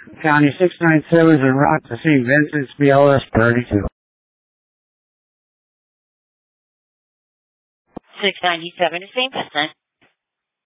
County 697 en route to St. Vincent's, BLS 32. 697 to St. Vincent.